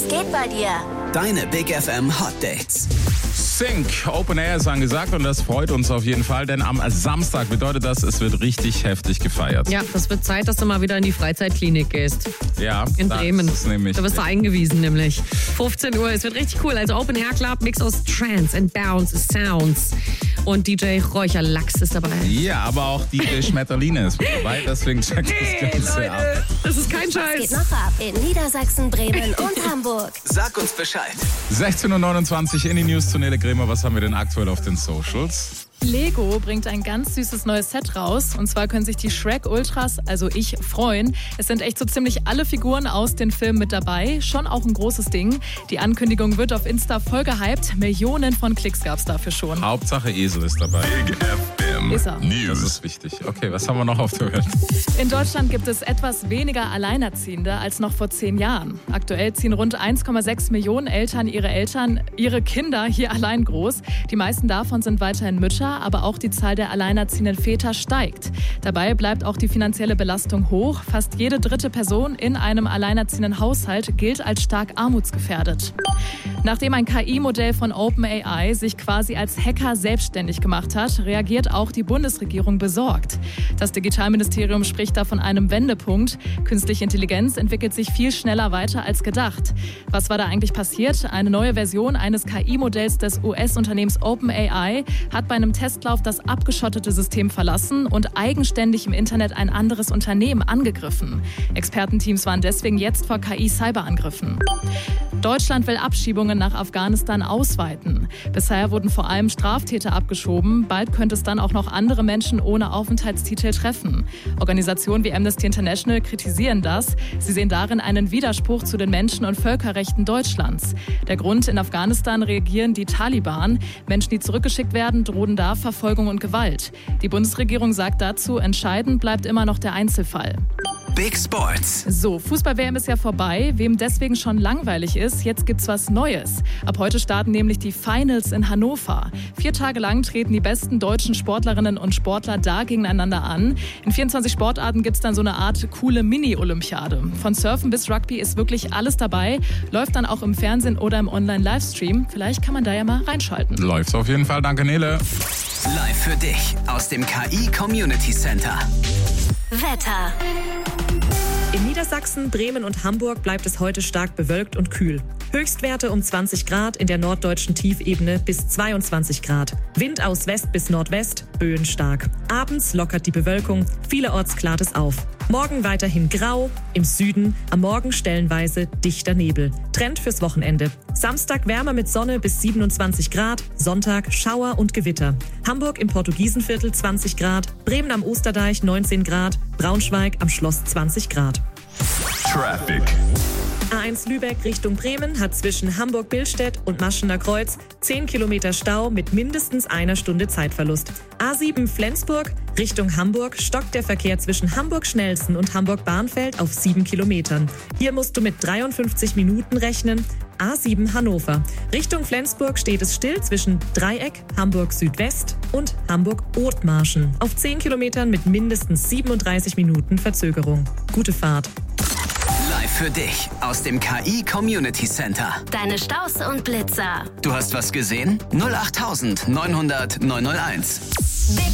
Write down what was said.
geht bei dir? Deine Big FM Hot Dates. Sync, Open Air ist angesagt und das freut uns auf jeden Fall, denn am Samstag bedeutet das, es wird richtig heftig gefeiert. Ja, das wird Zeit, dass du mal wieder in die Freizeitklinik gehst. Ja, in Bremen. Nämlich Da wirst du eingewiesen nämlich. 15 Uhr, es wird richtig cool. Also Open Air Club, Mix aus Trance and Bounce Sounds. Und DJ Räucherlachs ist dabei. Ja, aber auch DJ Schmetterline ist mit dabei, deswegen checkt das Ganze ab. Das ist kein Was Scheiß. geht noch ab in Niedersachsen, Bremen und Hamburg? Sag uns Bescheid. 16.29 Uhr in die News zu Nele Kremer. Was haben wir denn aktuell auf den Socials? Lego bringt ein ganz süßes neues Set raus. Und zwar können sich die Shrek Ultras, also ich, freuen. Es sind echt so ziemlich alle Figuren aus den Filmen mit dabei. Schon auch ein großes Ding. Die Ankündigung wird auf Insta voll gehypt. Millionen von Klicks gab es dafür schon. Hauptsache Esel ist dabei. Big FM Ist er. Das ist wichtig. Okay, was haben wir noch auf der Welt? In Deutschland gibt es etwas weniger Alleinerziehende als noch vor 10 Jahren. Aktuell ziehen rund 1,6 Millionen Eltern ihre Kinder hier allein groß. Die meisten davon sind weiterhin Mütter, aber auch die Zahl der alleinerziehenden Väter steigt. Dabei bleibt auch die finanzielle Belastung hoch. Fast jede dritte Person in einem alleinerziehenden Haushalt gilt als stark armutsgefährdet. Nachdem ein KI-Modell von OpenAI sich quasi als Hacker selbstständig gemacht hat, reagiert auch die Bundesregierung besorgt. Das Digitalministerium spricht da von einem Wendepunkt. Künstliche Intelligenz entwickelt sich viel schneller weiter als gedacht. Was war da eigentlich passiert? Eine neue Version eines KI-Modells des US-Unternehmens OpenAI hat bei einem Testlauf das abgeschottete System verlassen und eigenständig im Internet ein anderes Unternehmen angegriffen. Expertenteams waren deswegen jetzt vor KI-Cyberangriffen. Deutschland will Abschiebungen nach Afghanistan ausweiten. Bisher wurden vor allem Straftäter abgeschoben. Bald könnte es dann auch noch andere Menschen ohne Aufenthaltstitel treffen. Organisationen wie Amnesty International kritisieren das. Sie sehen darin einen Widerspruch zu den Menschen- und Völkerrechten Deutschlands. Der Grund: in Afghanistan regieren die Taliban. Menschen, die zurückgeschickt werden, drohen da Verfolgung und Gewalt. Die Bundesregierung sagt dazu, entscheidend bleibt immer noch der Einzelfall. Big Sports. So, Fußball-WM ist ja vorbei. Wem deswegen schon langweilig ist, jetzt gibt's was Neues. Ab heute starten nämlich die Finals in Hannover. 4 Tage lang treten die besten deutschen Sportlerinnen und Sportler da gegeneinander an. In 24 Sportarten gibt's dann so eine Art coole Mini-Olympiade. Von Surfen bis Rugby ist wirklich alles dabei. Läuft dann auch im Fernsehen oder im Online-Livestream. Vielleicht kann man da ja mal reinschalten. Läuft's auf jeden Fall. Danke, Nele. Live für dich aus dem KI Community Center. Wetter. In Niedersachsen, Bremen und Hamburg bleibt es heute stark bewölkt und kühl. Höchstwerte um 20 Grad, in der norddeutschen Tiefebene bis 22 Grad. Wind aus West bis Nordwest, Böen stark. Abends lockert die Bewölkung, vielerorts klart es auf. Morgen weiterhin grau, im Süden am Morgen stellenweise dichter Nebel. Trend fürs Wochenende. Samstag wärmer mit Sonne bis 27 Grad, Sonntag Schauer und Gewitter. Hamburg im Portugiesenviertel 20 Grad, Bremen am Osterdeich 19 Grad, Braunschweig am Schloss 20 Grad. Traffic. A1 Lübeck Richtung Bremen hat zwischen Hamburg-Billstedt und Maschener Kreuz 10 Kilometer Stau mit mindestens einer Stunde Zeitverlust. A7 Flensburg Richtung Hamburg stockt der Verkehr zwischen Hamburg-Schnellsen und Hamburg-Bahnfeld auf 7 Kilometern. Hier musst du mit 53 Minuten rechnen. A7 Hannover. Richtung Flensburg steht es still zwischen Dreieck, Hamburg Südwest und Hamburg-Othmarschen. Auf 10 Kilometern mit mindestens 37 Minuten Verzögerung. Gute Fahrt. Live für dich aus dem KI Community Center. Deine Staus und Blitzer. Du hast was gesehen? 08900 901. Big